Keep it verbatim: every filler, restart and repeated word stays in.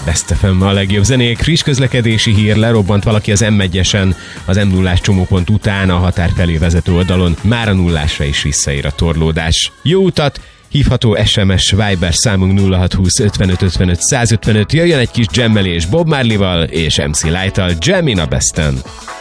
Best ef em a legjobb zenék, friss közlekedési hír, lerobbant valaki az em egyesen, az em nullás csomópont után a határ felé vezető oldalon, már a nullásra is visszaér a torlódás. Jó utat! Hívható es em es Viber számunk nulla hat húsz ötvenöt ötvenöt százötvenöt, jöjjön egy kis jammelés Bob Marley-val és em cé Light-tal, Jam in a Besten.